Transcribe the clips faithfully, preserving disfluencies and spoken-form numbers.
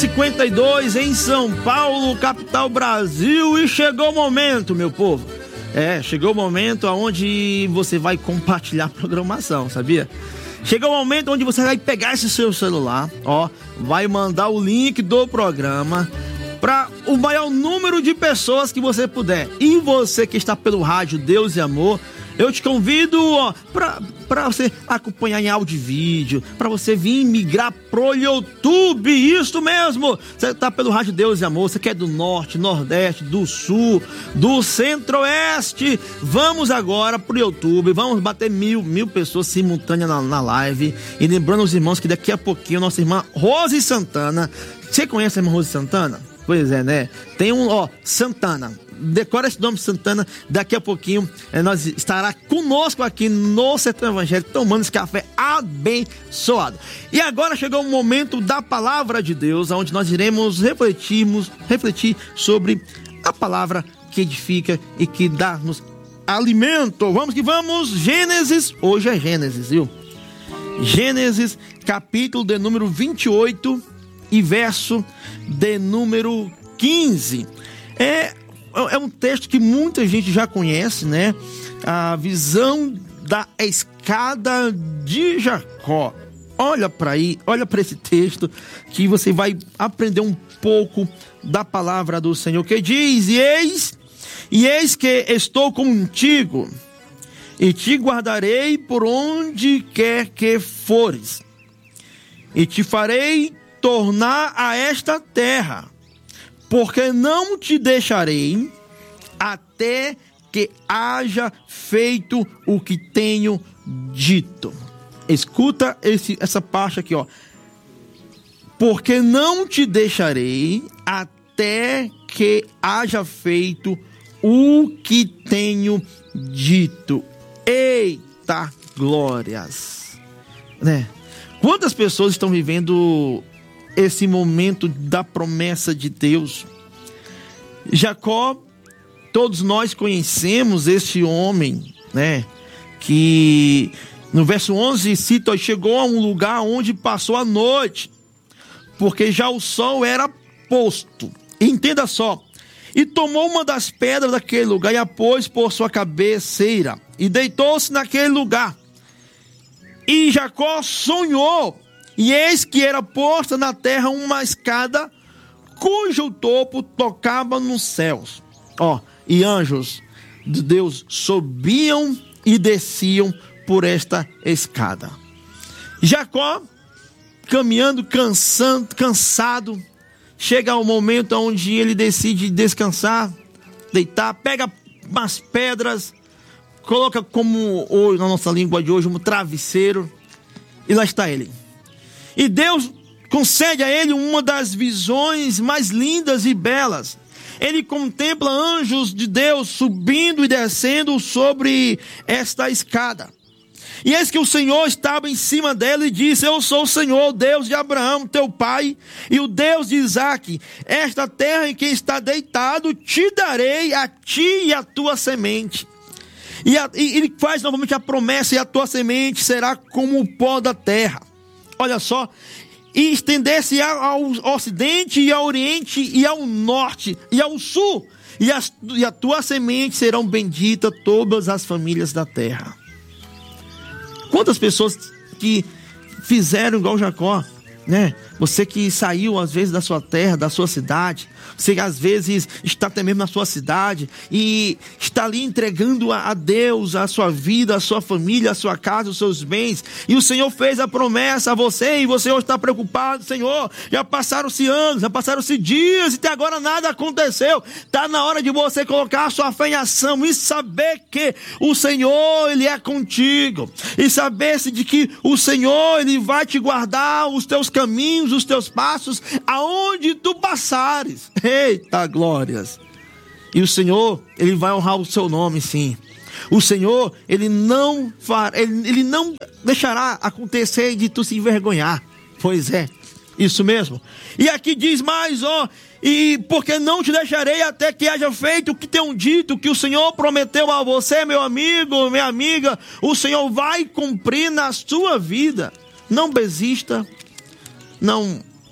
cinquenta e dois em São Paulo, capital Brasil, e chegou o momento, meu povo. É, chegou o momento onde você vai compartilhar a programação, sabia? Chegou o momento onde você vai pegar esse seu celular, ó, vai mandar o link do programa para o maior número de pessoas que você puder. E você que está pelo rádio Deus e Amor, eu te convido, ó, pra, pra você acompanhar em áudio e vídeo, pra você vir migrar pro YouTube, isso mesmo. Você tá pelo rádio Deus e Amor, você quer do norte, nordeste, do sul, do centro-oeste. Vamos agora pro YouTube, vamos bater mil, mil pessoas simultâneas na, na live. E lembrando os irmãos que daqui a pouquinho nossa irmã Rose Santana, você conhece a irmã Rose Santana? Pois é, né? Tem um, ó, Santana. Decora esse nome, Santana. Daqui a pouquinho é, nós estará conosco aqui no Sertão Evangélico, tomando esse café abençoado. E agora chegou o momento da palavra de Deus, onde nós iremos refletirmos, refletir sobre a palavra que edifica e que dá-nos alimento. Vamos que vamos. Gênesis, hoje é Gênesis, viu? Gênesis, capítulo de número vinte e oito e verso de número quinze. É É um texto que muita gente já conhece, né? A visão da escada de Jacó. Olha para aí, olha para esse texto que você vai aprender um pouco da palavra do Senhor, que diz: E eis, e eis que estou contigo, e te guardarei por onde quer que fores, e te farei tornar a esta terra, porque não te deixarei até que haja feito o que tenho dito. Escuta esse, essa parte aqui, ó. Porque não te deixarei até que haja feito o que tenho dito. Eita glórias, né? Quantas pessoas estão vivendo esse momento da promessa de Deus? Jacó, todos nós conhecemos esse homem, né? Que no verso onze cita: chegou a um lugar onde passou a noite, porque já o sol era posto. Entenda só. E tomou uma das pedras daquele lugar e a pôs por sua cabeceira, e deitou-se naquele lugar. E Jacó sonhou, e eis que era posta na terra uma escada, cujo topo tocava nos céus. Ó, e anjos de Deus subiam e desciam por esta escada. Jacó, caminhando, cansando, cansado, chega ao momento onde ele decide descansar, deitar, pega umas pedras, coloca como hoje, na nossa língua de hoje, um travesseiro, e lá está ele. E Deus concede a ele uma das visões mais lindas e belas. Ele contempla anjos de Deus subindo e descendo sobre esta escada. E eis que o Senhor estava em cima dela e disse: Eu sou o Senhor, Deus de Abraão, teu pai, e o Deus de Isaque. Esta terra em que está deitado te darei a ti e a tua semente. E, a, e ele faz novamente a promessa: e a tua semente será como o pó da terra. Olha só. E estender-se ao ocidente e ao oriente e ao norte e ao sul. E, as, e a tua semente serão benditas todas as famílias da terra. Quantas pessoas que fizeram igual Jacó, né? Você que saiu às vezes da sua terra, da sua cidade, você às vezes está até mesmo na sua cidade e está ali entregando a Deus a sua vida, a sua família, a sua casa, os seus bens, e o Senhor fez a promessa a você e você hoje está preocupado: Senhor, já passaram-se anos, já passaram-se dias e até agora nada aconteceu. Está na hora de você colocar a sua fé em ação e saber que o Senhor, Ele é contigo, e saber-se de que o Senhor, Ele vai te guardar os teus caminhos, os teus passos, aonde tu passares. Eita glórias! E o Senhor, Ele vai honrar o seu nome, sim. O Senhor, Ele não fará, ele, ele não deixará acontecer de tu se envergonhar. Pois é, isso mesmo. E aqui diz mais, ó: e porque não te deixarei até que haja feito o que tenham dito, que o Senhor prometeu a você, meu amigo, minha amiga. O Senhor vai cumprir na sua vida. Não desista, não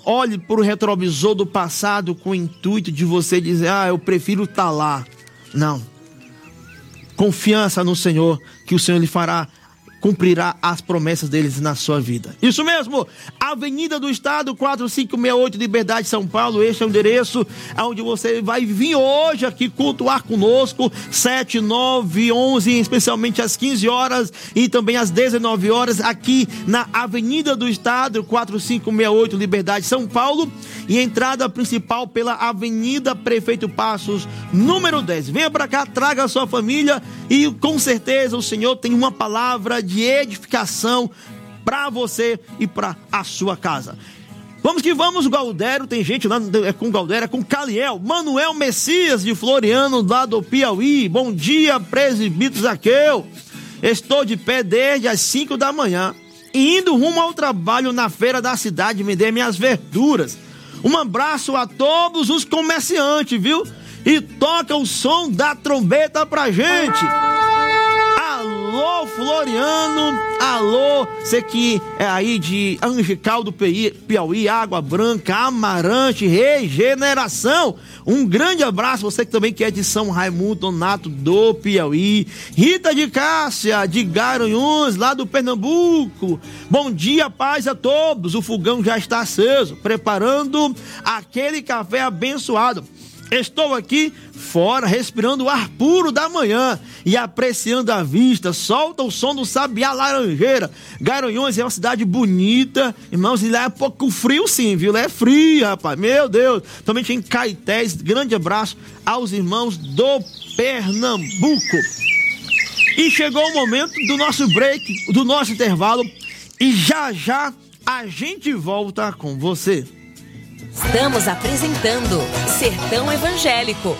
olhe para o retrovisor do passado com o intuito de você dizer, ah, eu prefiro estar lá. Não. Confiança no Senhor, que o Senhor lhe fará, cumprirá as promessas deles na sua vida. Isso mesmo, Avenida do Estado, quatro cinco seis oito, Liberdade, São Paulo. Este é o endereço onde você vai vir hoje aqui cultuar conosco, sete, nove, onze, especialmente às quinze horas e também às dezenove horas, aqui na Avenida do Estado, quatro cinco seis oito, Liberdade, São Paulo, e entrada principal pela Avenida Prefeito Passos, número dez. Venha para cá, traga a sua família e com certeza o Senhor tem uma palavra de de edificação para você e para a sua casa. Vamos que vamos, Galdério, tem gente lá é com Galdério, é com Caliel, Manuel Messias de Floriano, lá do Piauí. Bom dia, presbítero Zaqueu. Estou de pé desde as cinco da manhã, indo rumo ao trabalho na feira da cidade, vender minhas verduras. Um abraço a todos os comerciantes, viu? E toca o som da trombeta pra gente. Alô, Floriano, alô, você que é aí de Angical do Piauí, Água Branca, Amarante, Regeneração. Um grande abraço, você que também que é de São Raimundo Donato do Piauí. Rita de Cássia, de Garanhuns, lá do Pernambuco. Bom dia, paz a todos. O fogão já está aceso, preparando aquele café abençoado. Estou aqui fora, respirando o ar puro da manhã e apreciando a vista. Solta o som do Sabiá Laranjeira. Garanhuns é uma cidade bonita, irmãos, e lá é pouco frio sim, viu? Lá é frio, rapaz, meu Deus. Também tem Caetés. Grande abraço aos irmãos do Pernambuco. E chegou o momento do nosso break, do nosso intervalo, e já já a gente volta com você. Estamos apresentando Sertão Evangélico.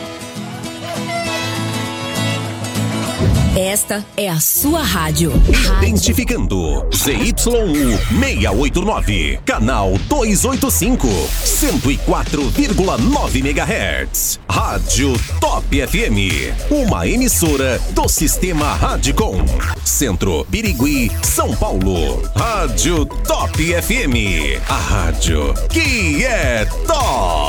Esta é a sua rádio. Identificando Z Y U seiscentos e oitenta e nove, canal duzentos e oitenta e cinco, cento e quatro vírgula nove megahertz. Rádio Top F M, uma emissora do Sistema Radicom. Centro, Birigui, São Paulo. Rádio Top F M, a rádio que é top.